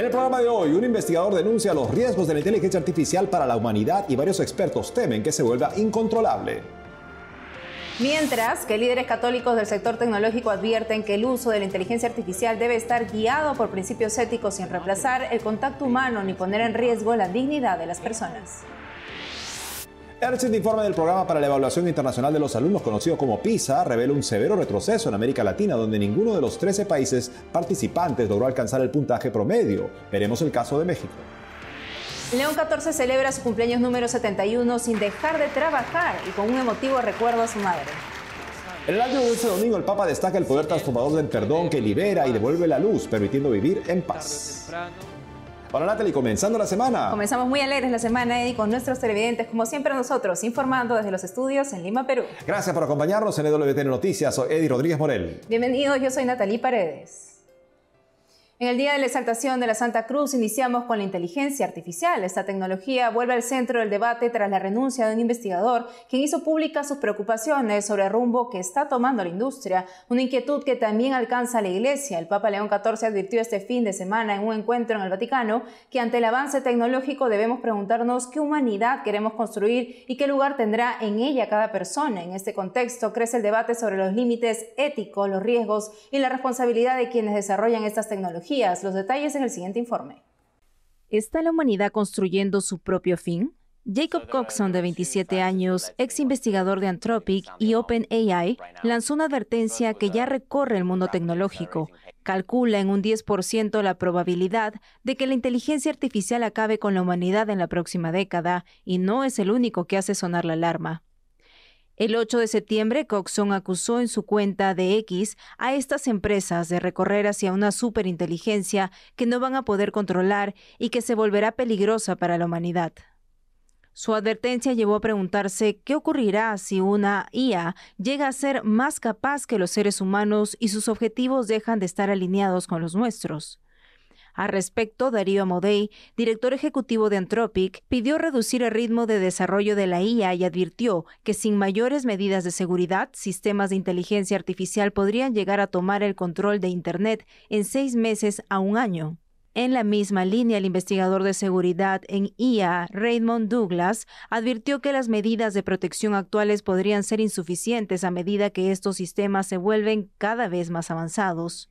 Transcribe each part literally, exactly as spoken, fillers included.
el programa de hoy, un investigador denuncia los riesgos de la inteligencia artificial para la humanidad y varios expertos temen que se vuelva incontrolable. Mientras que líderes católicos del sector tecnológico advierten que el uso de la inteligencia artificial debe estar guiado por principios éticos sin reemplazar el contacto humano ni poner en riesgo la dignidad de las personas. El reciente informe del Programa para la Evaluación Internacional de los Alumnos, conocido como PISA, revela un severo retroceso en América Latina, donde ninguno de los trece países participantes logró alcanzar el puntaje promedio. Veremos el caso de México. León catorce celebra su cumpleaños número setenta y uno sin dejar de trabajar y con un emotivo recuerdo a su madre. En el año de este domingo, el Papa destaca el poder transformador del perdón que libera y devuelve la luz, permitiendo vivir en paz. Hola Natalie, comenzando la semana. Comenzamos muy alegres la semana, Eddie, con nuestros televidentes, como siempre nosotros, informando desde los estudios en Lima, Perú. Gracias por acompañarnos en E W T N Noticias. Soy Eddie Rodríguez Morel. Bienvenidos, yo soy Natalie Paredes. En el Día de la Exaltación de la Santa Cruz iniciamos con la inteligencia artificial. Esta tecnología vuelve al centro del debate tras la renuncia de un investigador quien hizo públicas sus preocupaciones sobre el rumbo que está tomando la industria, una inquietud que también alcanza a la Iglesia. El Papa León catorce advirtió este fin de semana en un encuentro en el Vaticano que ante el avance tecnológico debemos preguntarnos qué humanidad queremos construir y qué lugar tendrá en ella cada persona. En este contexto crece el debate sobre los límites éticos, los riesgos y la responsabilidad de quienes desarrollan estas tecnologías. Los detalles en el siguiente informe. ¿Está la humanidad construyendo su propio fin? Jacob Coxon, de veintisiete años, ex investigador de Anthropic y OpenAI, lanzó una advertencia que ya recorre el mundo tecnológico. Calcula en un diez por ciento la probabilidad de que la inteligencia artificial acabe con la humanidad en la próxima década, y no es el único que hace sonar la alarma. El ocho de septiembre, Coxon acusó en su cuenta de X a estas empresas de recorrer hacia una superinteligencia que no van a poder controlar y que se volverá peligrosa para la humanidad. Su advertencia llevó a preguntarse qué ocurrirá si una I A llega a ser más capaz que los seres humanos y sus objetivos dejan de estar alineados con los nuestros. Al respecto, Darío Amodei, director ejecutivo de Anthropic, pidió reducir el ritmo de desarrollo de la I A y advirtió que sin mayores medidas de seguridad, sistemas de inteligencia artificial podrían llegar a tomar el control de Internet en seis meses a un año. En la misma línea, el investigador de seguridad en I A, Raymond Douglas, advirtió que las medidas de protección actuales podrían ser insuficientes a medida que estos sistemas se vuelven cada vez más avanzados.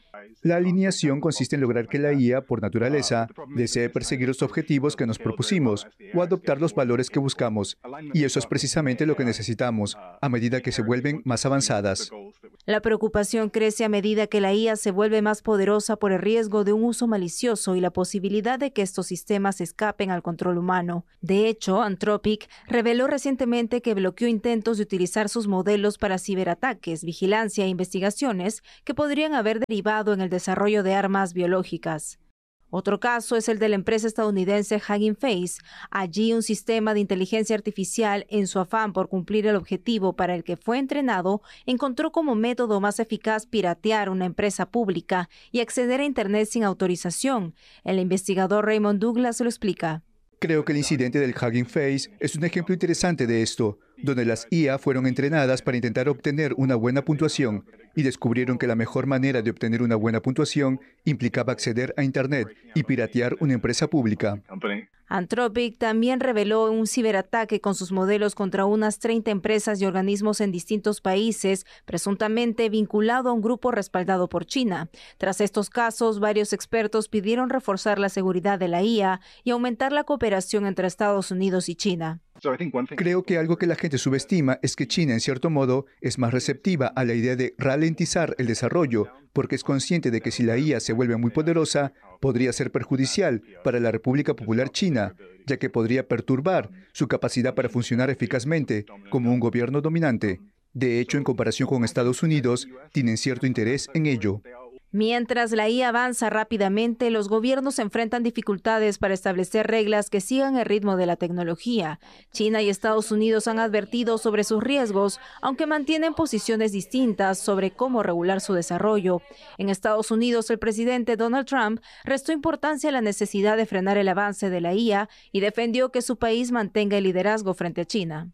La alineación consiste en lograr que la I A, por naturaleza, desee perseguir los objetivos que nos propusimos o adoptar los valores que buscamos. Y eso es precisamente lo que necesitamos, a medida que se vuelven más avanzadas. La preocupación crece a medida que la I A se vuelve más poderosa por el riesgo de un uso malicioso y la posibilidad de que estos sistemas escapen al control humano. De hecho, Anthropic reveló recientemente que bloqueó intentos de utilizar sus modelos para ciberataques, vigilancia e investigaciones que podrían haber derivado en el desarrollo de armas biológicas. Otro caso es el de la empresa estadounidense Hugging Face. Allí un sistema de inteligencia artificial, en su afán por cumplir el objetivo para el que fue entrenado, encontró como método más eficaz piratear una empresa pública y acceder a Internet sin autorización. El investigador Raymond Douglas lo explica. Creo que el incidente del Hugging Face es un ejemplo interesante de esto, donde las I A fueron entrenadas para intentar obtener una buena puntuación y descubrieron que la mejor manera de obtener una buena puntuación implicaba acceder a Internet y piratear una empresa pública. Anthropic también reveló un ciberataque con sus modelos contra unas treinta empresas y organismos en distintos países, presuntamente vinculado a un grupo respaldado por China. Tras estos casos, varios expertos pidieron reforzar la seguridad de la I A y aumentar la cooperación entre Estados Unidos y China. Creo que algo que la gente subestima es que China, en cierto modo, es más receptiva a la idea de ralentizar el desarrollo, porque es consciente de que si la I A se vuelve muy poderosa, podría ser perjudicial para la República Popular China, ya que podría perturbar su capacidad para funcionar eficazmente como un gobierno dominante. De hecho, en comparación con Estados Unidos, tienen cierto interés en ello. Mientras la I A avanza rápidamente, los gobiernos enfrentan dificultades para establecer reglas que sigan el ritmo de la tecnología. China y Estados Unidos han advertido sobre sus riesgos, aunque mantienen posiciones distintas sobre cómo regular su desarrollo. En Estados Unidos, el presidente Donald Trump restó importancia a la necesidad de frenar el avance de la I A y defendió que su país mantenga el liderazgo frente a China.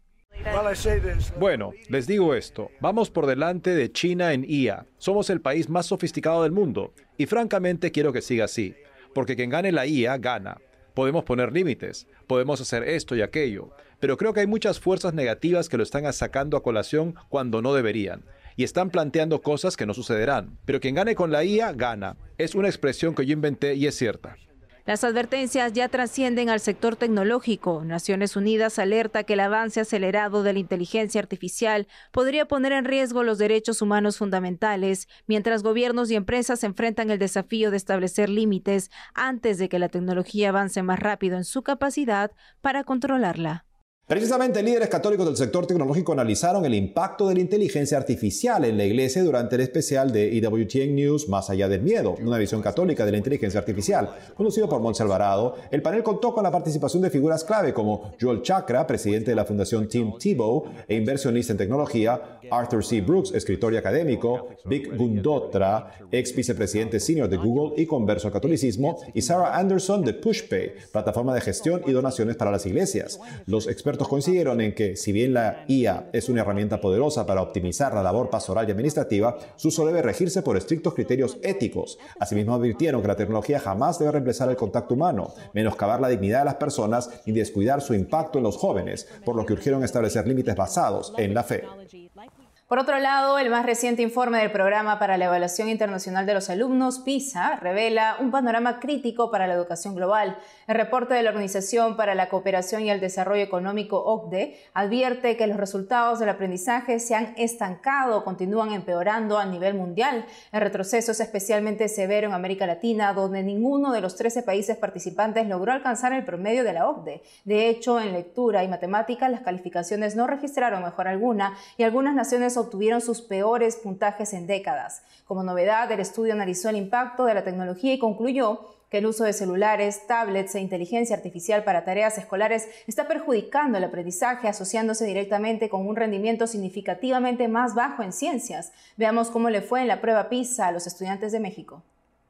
Bueno, les digo esto, vamos por delante de China en I A. Somos el país más sofisticado del mundo y francamente quiero que siga así. porque quien gane la I A gana. Podemos poner límites, podemos hacer esto y aquello, pero creo que hay muchas fuerzas negativas que lo están sacando a colación cuando no deberían, y están planteando cosas que no sucederán. Pero quien gane con la I A gana. Es una expresión que yo inventé y es cierta. Las advertencias ya trascienden al sector tecnológico. Naciones Unidas alerta que el avance acelerado de la inteligencia artificial podría poner en riesgo los derechos humanos fundamentales, mientras gobiernos y empresas enfrentan el desafío de establecer límites antes de que la tecnología avance más rápido en su capacidad para controlarla. Precisamente, líderes católicos del sector tecnológico analizaron el impacto de la inteligencia artificial en la iglesia durante el especial de E W T N News Más allá del miedo, una visión católica de la inteligencia artificial. Conducido por Montse Alvarado, el panel contó con la participación de figuras clave como Joel Chakra, presidente de la Fundación Tim Tebow e inversionista en tecnología, Arthur C. Brooks, escritor y académico, Vic Gundotra, ex vicepresidente senior de Google y converso al catolicismo, y Sarah Anderson de PushPay, plataforma de gestión y donaciones para las iglesias. Los expertos coincidieron en que, si bien la I A es una herramienta poderosa para optimizar la labor pastoral y administrativa, su uso debe regirse por estrictos criterios éticos. Asimismo, advirtieron que la tecnología jamás debe reemplazar el contacto humano, menoscabar la dignidad de las personas y descuidar su impacto en los jóvenes, por lo que urgieron establecer límites basados en la fe. Por otro lado, el más reciente informe del Programa para la Evaluación Internacional de los Alumnos, PISA, revela un panorama crítico para la educación global. El reporte de la Organización para la Cooperación y el Desarrollo Económico, O C D E, advierte que los resultados del aprendizaje se han estancado o continúan empeorando a nivel mundial. El retroceso es especialmente severo en América Latina, donde ninguno de los trece países participantes logró alcanzar el promedio de la O C D E. De hecho, en lectura y matemáticas, las calificaciones no registraron mejora alguna y algunas naciones obtuvieron sus peores puntajes en décadas. Como novedad, el estudio analizó el impacto de la tecnología y concluyó que el uso de celulares, tablets e inteligencia artificial para tareas escolares está perjudicando el aprendizaje, asociándose directamente con un rendimiento significativamente más bajo en ciencias. Veamos cómo le fue en la prueba PISA a los estudiantes de México.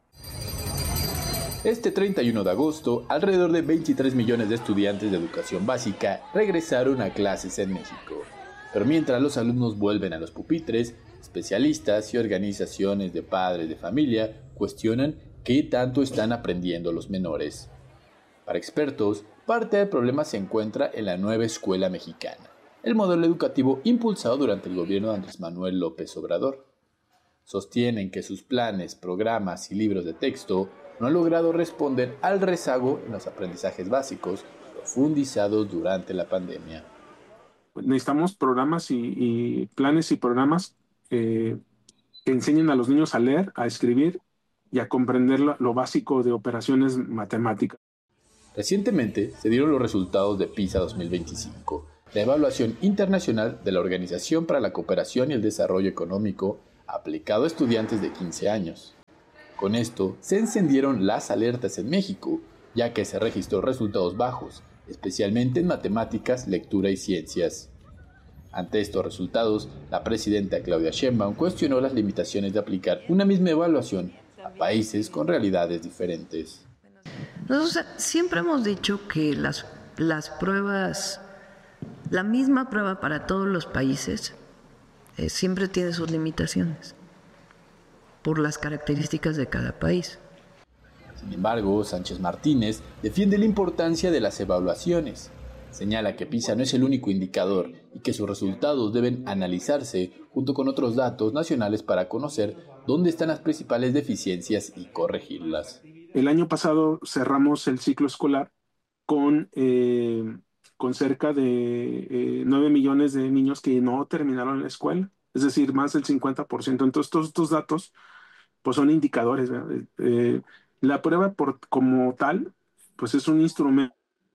Este treinta y uno de agosto, alrededor de veintitrés millones de estudiantes de educación básica regresaron a clases en México. Pero mientras los alumnos vuelven a los pupitres, especialistas y organizaciones de padres de familia cuestionan qué tanto están aprendiendo los menores. Para expertos, parte del problema se encuentra en la nueva escuela mexicana, el modelo educativo impulsado durante el gobierno de Andrés Manuel López Obrador. Sostienen que sus planes, programas y libros de texto no han logrado responder al rezago en los aprendizajes básicos profundizados durante la pandemia. Necesitamos programas y, y planes y programas eh, que enseñen a los niños a leer, a escribir y a comprender lo, lo básico de operaciones matemáticas. Recientemente se dieron los resultados de PISA dos mil veinticinco, la evaluación internacional de la Organización para la Cooperación y el Desarrollo Económico aplicado a estudiantes de quince años. Con esto se encendieron las alertas en México, ya que se registró resultados bajos, especialmente en matemáticas, lectura y ciencias. Ante estos resultados, la presidenta Claudia Sheinbaum cuestionó las limitaciones de aplicar una misma evaluación a países con realidades diferentes. Nosotros siempre hemos dicho que las, las pruebas, la misma prueba para todos los países, eh, siempre tiene sus limitaciones por las características de cada país. Sin embargo, Sánchez Martínez defiende la importancia de las evaluaciones. Señala que PISA no es el único indicador y que sus resultados deben analizarse junto con otros datos nacionales para conocer dónde están las principales deficiencias y corregirlas. El año pasado cerramos el ciclo escolar con, eh, con cerca de eh, nueve millones de niños que no terminaron la escuela, es decir, más del cincuenta por ciento. Entonces, todos estos datos pues, son indicadores, ¿verdad? Eh, La prueba por, como tal, pues es un instrumento,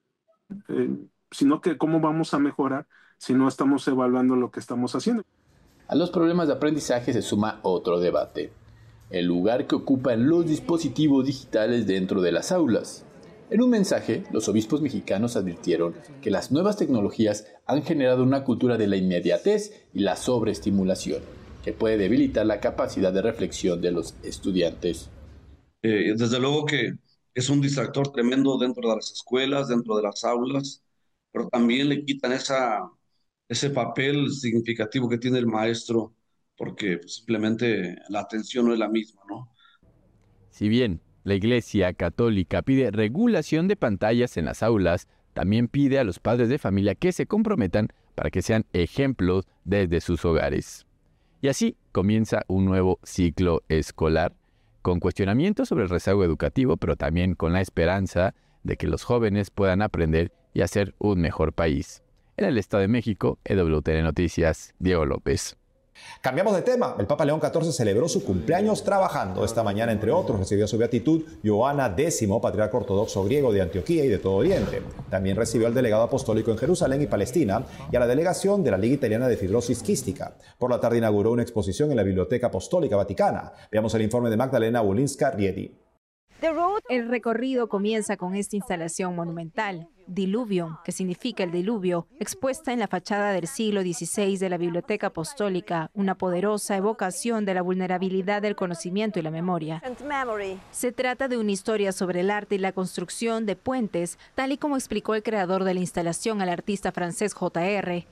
eh, sino que cómo vamos a mejorar si no estamos evaluando lo que estamos haciendo. A los problemas de aprendizaje se suma otro debate, el lugar que ocupan los dispositivos digitales dentro de las aulas. En un mensaje, los obispos mexicanos advirtieron que las nuevas tecnologías han generado una cultura de la inmediatez y la sobreestimulación, que puede debilitar la capacidad de reflexión de los estudiantes. Eh, desde luego que es un distractor tremendo dentro de las escuelas, dentro de las aulas, pero también le quitan esa, ese papel significativo que tiene el maestro, porque pues, simplemente la atención no es la misma, ¿no? Si bien La Iglesia Católica pide regulación de pantallas en las aulas. También pide a los padres de familia que se comprometan para que sean ejemplos desde sus hogares. Y así comienza un nuevo ciclo escolar, con cuestionamientos sobre el rezago educativo, pero también con la esperanza de que los jóvenes puedan aprender y hacer un mejor país. En el Estado de México, E W T N Noticias, Diego López. Cambiamos de tema. El Papa León catorce celebró su cumpleaños trabajando. Esta mañana, entre otros, recibió su beatitud Ioana décimo, patriarca ortodoxo griego de Antioquía y de todo Oriente. También recibió al delegado apostólico en Jerusalén y Palestina y a la delegación de la Liga Italiana de Fibrosis Quística. Por la tarde inauguró una exposición en la Biblioteca Apostólica Vaticana. Veamos el informe de Magdalena Wolinska-Riedi. El recorrido comienza con esta instalación monumental, Diluvium, que significa el diluvio, expuesta en la fachada del siglo dieciséis de la Biblioteca Apostólica, una poderosa evocación de la vulnerabilidad del conocimiento y la memoria. Se trata de una historia sobre el arte y la construcción de puentes, tal y como explicó el creador de la instalación al artista francés J R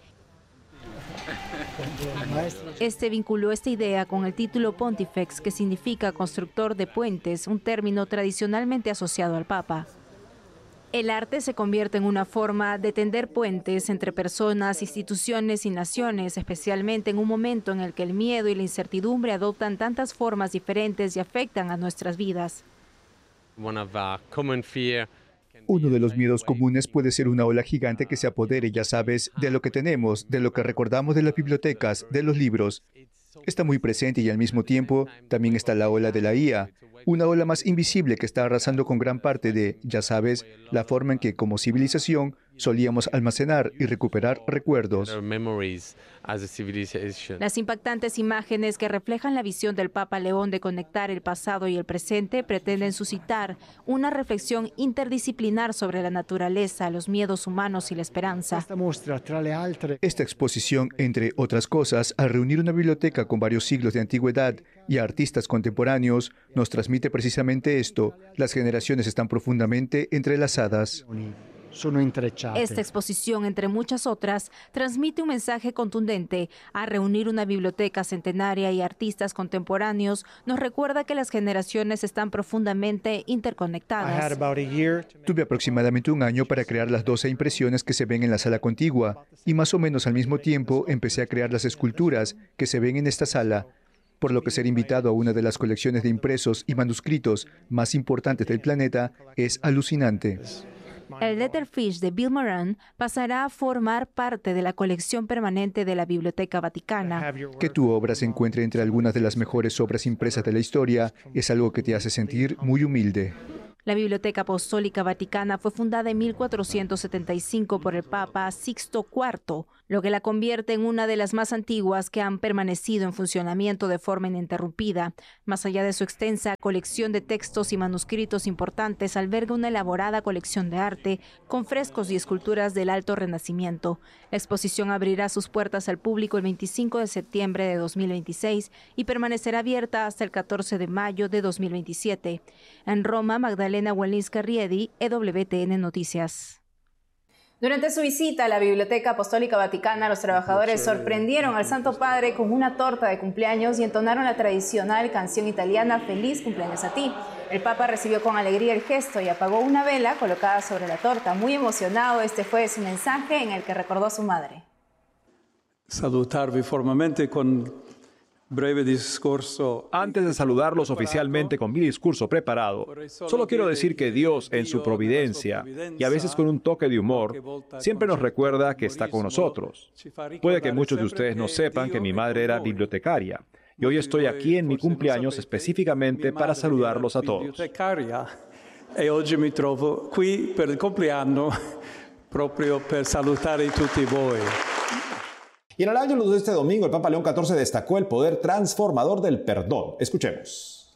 Este vinculó esta idea con el título Pontifex, que significa constructor de puentes, un término tradicionalmente asociado al Papa. El arte se convierte en una forma de tender puentes entre personas, instituciones y naciones, especialmente en un momento en el que el miedo y la incertidumbre adoptan tantas formas diferentes y afectan a nuestras vidas. Uno de los miedos comunes puede ser una ola gigante que se apodere, ya sabes, de lo que tenemos, de lo que recordamos de las bibliotecas, de los libros. Está muy presente y al mismo tiempo también está la ola de la I A, una ola más invisible que está arrasando con gran parte de, ya sabes, la forma en que como civilización solíamos almacenar y recuperar recuerdos. Las impactantes imágenes que reflejan la visión del Papa León de conectar el pasado y el presente pretenden suscitar una reflexión interdisciplinar sobre la naturaleza, los miedos humanos y la esperanza. Esta exposición, entre otras cosas, al reunir una biblioteca con varios siglos de antigüedad y a artistas contemporáneos, nos transmite precisamente esto: las generaciones están profundamente entrelazadas. Esta exposición, entre muchas otras, transmite un mensaje contundente. A reunir una biblioteca centenaria y artistas contemporáneos, nos recuerda que las generaciones están profundamente interconectadas. Tuve aproximadamente un año para crear las doce impresiones que se ven en la sala contigua, y más o menos al mismo tiempo empecé a crear las esculturas que se ven en esta sala, por lo que ser invitado a una de las colecciones de impresos y manuscritos más importantes del planeta es alucinante. El Letterfish de Bill Moran pasará a formar parte de la colección permanente de la Biblioteca Vaticana. Que tu obra se encuentre entre algunas de las mejores obras impresas de la historia es algo que te hace sentir muy humilde. La Biblioteca Apostólica Vaticana fue fundada en mil cuatrocientos setenta y cinco por el Papa Sixto cuarto, lo que la convierte en una de las más antiguas que han permanecido en funcionamiento de forma ininterrumpida. Más allá de su extensa colección de textos y manuscritos importantes, alberga una elaborada colección de arte con frescos y esculturas del Alto Renacimiento. La exposición abrirá sus puertas al público el veinticinco de septiembre de dos mil veintiséis y permanecerá abierta hasta el catorce de mayo de dos mil veintisiete. En Roma, Magdalena Wolinska-Riedi, E W T N Noticias. Durante su visita a la Biblioteca Apostólica Vaticana, los trabajadores sorprendieron al Santo Padre con una torta de cumpleaños y entonaron la tradicional canción italiana Feliz cumpleaños a ti. El Papa recibió con alegría el gesto y apagó una vela colocada sobre la torta. Muy emocionado, este fue su mensaje en el que recordó a su madre. Salutarvi formalmente con breve discurso. Antes de saludarlos oficialmente con mi discurso preparado, solo quiero decir que Dios, en su providencia, y a veces con un toque de humor, siempre nos recuerda que está con nosotros. Puede que muchos de ustedes no sepan que mi madre era bibliotecaria, y hoy estoy aquí en mi cumpleaños específicamente para saludarlos a todos. E oggi mi trovo qui per il compleanno proprio per salutare tutti voi. Y en el año de este domingo, el Papa León catorce destacó el poder transformador del perdón. Escuchemos.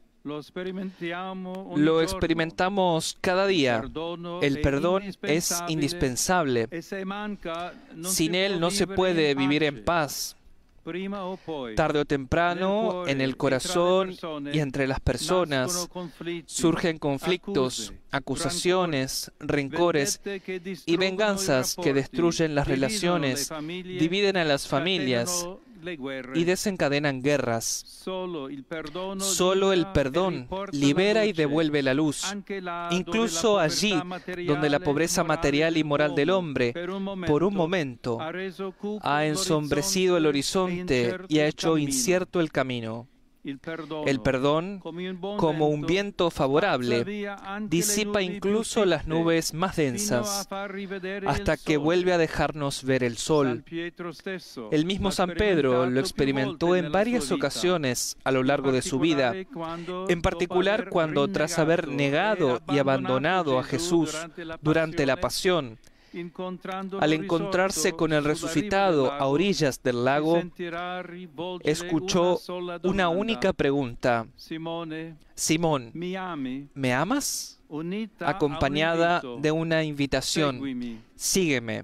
Lo experimentamos cada día. El perdón es indispensable. Sin él no se puede vivir en paz. Tarde o temprano, en el corazón y entre las personas, surgen conflictos, acusaciones, rencores y venganzas que destruyen las relaciones, dividen a las familias y desencadenan guerras. Solo el perdón libera y devuelve la luz. Incluso allí donde la pobreza material y moral del hombre por un momento ha ensombrecido el horizonte y ha hecho incierto el camino. El perdón, como un viento favorable, disipa incluso las nubes más densas hasta que vuelve a dejarnos ver el sol. El mismo San Pedro lo experimentó en varias ocasiones a lo largo de su vida, en particular cuando, tras haber negado y abandonado a Jesús durante la pasión, al encontrarse con el resucitado a orillas del lago, escuchó una única pregunta: Simón, ¿me amas? Acompañada de una invitación: sígueme.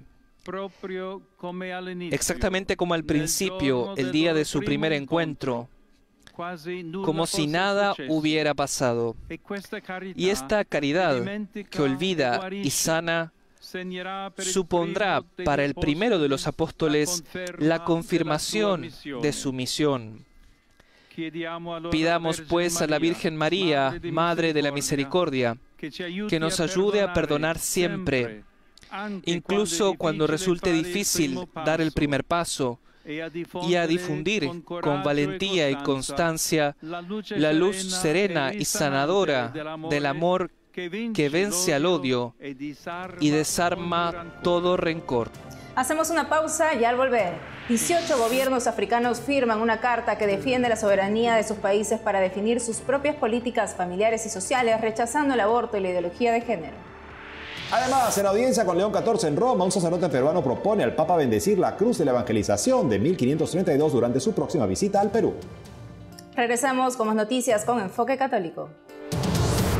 Exactamente como al principio, el día de su primer encuentro, como si nada hubiera pasado. Y esta caridad que olvida y sana supondrá para el primero de los apóstoles la confirmación de su misión. Pidamos pues a la Virgen María, Madre de la Misericordia, que nos ayude a perdonar siempre, incluso cuando resulte difícil dar el primer paso, y a difundir con valentía y constancia la luz serena y sanadora del amor que vence al odio y desarma todo rencor. Hacemos una pausa y al volver, dieciocho gobiernos africanos firman una carta que defiende la soberanía de sus países para definir sus propias políticas familiares y sociales, rechazando el aborto y la ideología de género. Además, en audiencia con León catorce en Roma, un sacerdote peruano propone al Papa bendecir la cruz de la evangelización de mil quinientos treinta y dos durante su próxima visita al Perú. Regresamos con más noticias con Enfoque Católico.